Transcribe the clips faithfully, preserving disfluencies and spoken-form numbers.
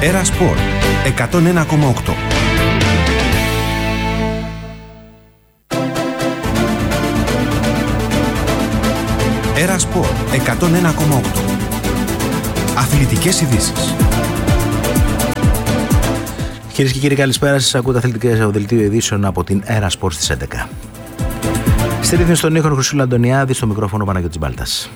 Έρα Σπορ εκατόν ένα κόμμα οκτώ. Έρα Σπορ εκατόν ένα κόμμα οκτώ. Αθλητικές ειδήσεις. Κυρίες και κύριοι, καλησπέρα σας. Ακούτε αθλητικές δελτίο ειδήσεων από την Έρα Σπορ στις έντεκα. Στη ρύθμιση των ήχων Χρυσούλα Αντωνιάδη, στο μικρόφωνο Παναγιώτης Μπάλτας.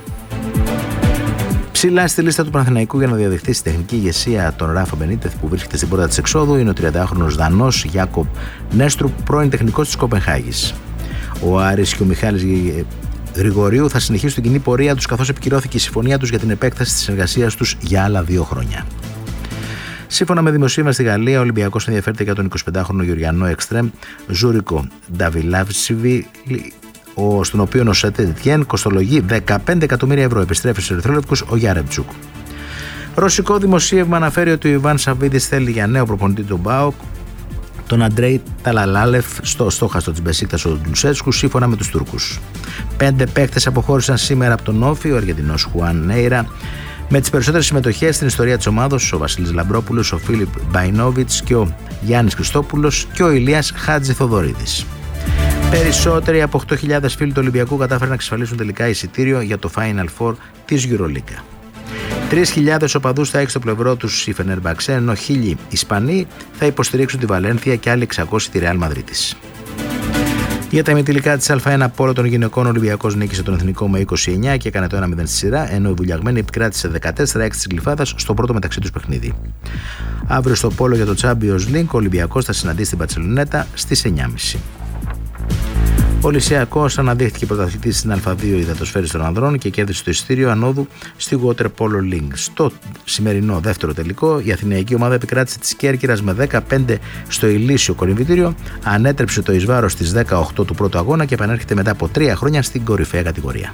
Ψηλά στη λίστα του Παναθηναϊκού για να διαδεχτεί στη τεχνική ηγεσία τον Ράφα Μπενίτεθ που βρίσκεται στην πόρτα της εξόδου είναι ο τριαντάχρονος Δανός Γιάκοπ Νέστρου, πρώην τεχνικός της Κοπενχάγης. Ο Άρης και ο Μιχάλης Γρηγορίου θα συνεχίσουν την κοινή πορεία τους, καθώς επικυρώθηκε η συμφωνία τους για την επέκταση της συνεργασίας τους για άλλα δύο χρόνια. Σύμφωνα με δημοσίευμα στη Γαλλία, ο Ολυμπιακός ενδιαφέρεται για τον εικοσιπεντάχρονο Γεωργιανό εξτρέμ Ζούρικο Νταβιλάβσιβι, στον οποίο ο Σεντ-Ετιέν κοστολογεί δεκαπέντε εκατομμύρια ευρώ. Επιστρέφει στους ερυθρόλευκους ο Γιάρεμτσουκ. Ρωσικό δημοσίευμα αναφέρει ότι ο Ιβάν Σαββίδης θέλει για νέο προπονητή του Μπάουκ τον Αντρέι Ταλαλάλεφ στο στόχαστο της Μπεσίκτας ο Ντουλσέτσκου, σύμφωνα με τους Τούρκους. Πέντε παίκτες αποχώρησαν σήμερα από τον Όφι, ο Αργεντινός Χουάν Νέιρα, με τις περισσότερες συμμετοχές στην ιστορία της ομάδος, ο Βασίλης Λαμπρόπουλος, ο Φίλιπ Μπαϊνόβιτς και ο Γιάννης Χριστόπουλος και ο Ηλίας Χατζηθοδωρίδης. Περισσότεροι από οκτώ χιλιάδες φίλοι του Ολυμπιακού κατάφεραν να εξασφαλίσουν τελικά εισιτήριο για το Final Four της EuroLeague. τρεις χιλιάδες οπαδούς θα έχει στο πλευρό τους η Φενέρμπαξε, ενώ χίλιοι Ισπανοί θα υποστηρίξουν τη Βαλένθια και άλλοι εξακόσιοι τη Ρεάλ Μαδρίτης. Για τα ημιτελικά της Α1 Πόλο των γυναικών, ο Ολυμπιακός νίκησε τον Εθνικό με είκοσι εννιά και έκανε το ένα μηδέν στη σειρά, ενώ η Βουλιαγμένη επικράτησε δεκατέσσερα έξι της Γλυφάδας στο πρώτο μεταξύ τους παιχνίδι. Αύριο στο Πόλο για το Champions League, ο Ολυμπιακός θα συναντήσει την Μπαρσελονέτα στις εννιά και μισή. Ο Λυσιακός αναδείχθηκε πρωταθλητής στην Α2 υδατοσφαίρης των ανδρών και κέρδισε το εισιτήριο ανόδου στη Water Polo League. Στο σημερινό δεύτερο τελικό, η αθηναϊκή ομάδα επικράτησε της Κέρκυρας με δεκαπέντε στο ηλίσιο κολυμβητήριο, ανέτρεψε το εις βάρος στις δεκαοκτώ του πρώτου αγώνα και επανέρχεται μετά από τρία χρόνια στην κορυφαία κατηγορία.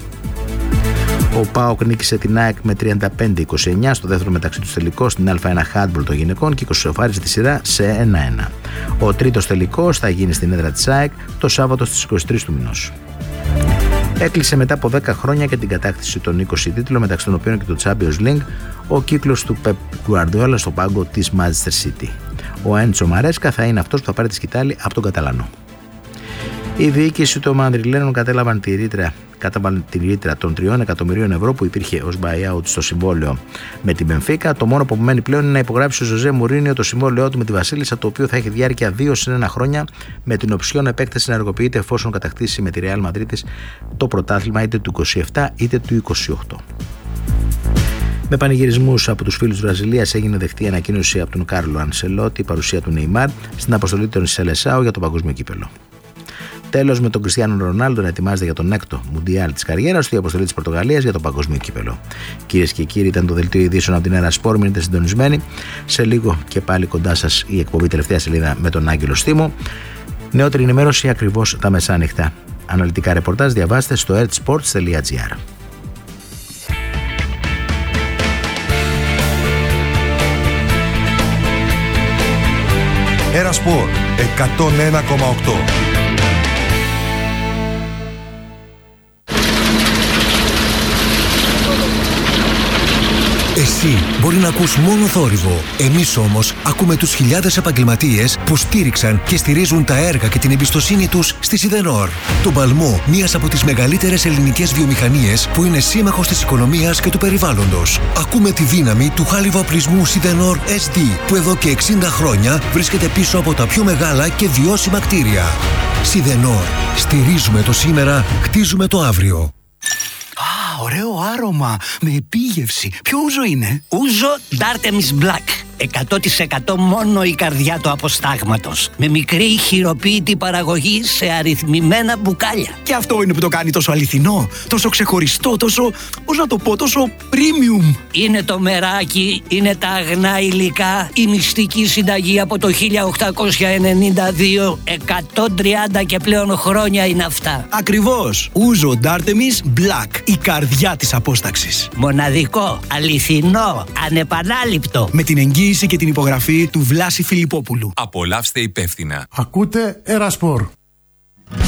Ο ΠΑΟΚ νίκησε την ΑΕΚ με τριάντα πέντε είκοσι εννιά στο δεύτερο μεταξύ τους τελικό στην Α1 Handball των γυναικών και εικοσοφάρισε τη σειρά σε ένα ένα. Ο τρίτος τελικός θα γίνει στην έδρα της ΑΕΚ το Σάββατο στις είκοσι τρεις του μηνός. Έκλεισε μετά από δέκα χρόνια και την κατάκτηση των είκοσι τίτλων, μεταξύ των οποίων και το Champions League, ο κύκλος του Pep Guardiola στο πάγκο της Manchester City. Ο Έντσο Μαρέσκα θα είναι αυτός που θα πάρει τη σκητάλη από τον Καταλανό. Η διοίκηση των Μανδριλένων κατέλαβαν τη ρήτρα, την ρήτρα των τριών εκατομμυρίων ευρώ που υπήρχε ως buyout στο συμβόλαιο με την Μπενφίκα. Το μόνο που απομένει πλέον είναι να υπογράψει ο Ζωζέ Μουρίνιο το συμβόλαιό του με τη Βασίλισσα, το οποίο θα έχει διάρκεια δύο συν ένα χρόνια, με την οψιόν επέκταση να ενεργοποιείται εφόσον κατακτήσει με τη Ρεάλ Μαδρίτης το πρωτάθλημα είτε του είκοσι επτά είτε του είκοσι οκτώ. Με πανηγυρισμούς από τους φίλους της Βραζιλίας έγινε δεχτή η ανακοίνωση από τον Κάρλο Ανσελότη, η παρουσία του Νεϊμάρ στην αποστολή των Σελεσάου για το παγκόσμιο κύπελο. Τέλος, με τον Κριστιάνο Ρονάλντο να ετοιμάζεται για τον έκτο Μουντιάλ της καριέρας του, η αποστολή της Πορτογαλίας για το παγκόσμιο κύπελο. Κυρίες και κύριοι, ήταν το δελτίο ειδήσεων από την Έρα Σπορ. Μείνετε συντονισμένοι. Σε λίγο και πάλι κοντά σας η εκπομπή Τελευταία Σελίδα με τον Άγγελο Στίμο. Νεότερη ενημέρωση ακριβώς τα μεσάνυχτα. Αναλυτικά ρεπορτάζ διαβάστε στο ερτsports τελεία gr. Έρα Σπορ εκατόν ένα κόμμα οκτώ. Εσύ μπορεί να ακούς μόνο θόρυβο. Εμείς όμως ακούμε τους χιλιάδες επαγγελματίες που στήριξαν και στηρίζουν τα έργα και την εμπιστοσύνη τους στη Σιδενόρ. Το παλμό μιας από τις μεγαλύτερες ελληνικές βιομηχανίες που είναι σύμμαχος της οικονομίας και του περιβάλλοντος. Ακούμε τη δύναμη του χάλιβα-οπλισμού Σιδενόρ ες ντι που εδώ και εξήντα χρόνια βρίσκεται πίσω από τα πιο μεγάλα και βιώσιμα κτίρια. Σιδενόρ. Στηρίζουμε το σήμερα, χτίζουμε το αύριο. Ωραίο άρωμα, με επίγευση. Ποιο ούζο είναι? Ούζο Ντάρτεμις Black. εκατό τοις εκατό μόνο η καρδιά του αποστάγματος. Με μικρή χειροποίητη παραγωγή σε αριθμημένα μπουκάλια. Και αυτό είναι που το κάνει τόσο αληθινό, τόσο ξεχωριστό, τόσο, πώς να το πω, τόσο premium. Είναι το μεράκι, είναι τα αγνά υλικά, η μυστική συνταγή από το χίλια οκτακόσια ενενήντα δύο, εκατόν τριάντα και πλέον χρόνια είναι αυτά. Ακριβώς. Ούζο Ντάρτεμις Black, η καρδιά της απόσταξης. Μοναδικό, αληθινό, ανεπανάληπτο. Με την εγγύηση και την υπογραφή του Βλάση Φιλιππόπουλου. Απολαύστε υπεύθυνα. Ακούτε Έρα Σπορ.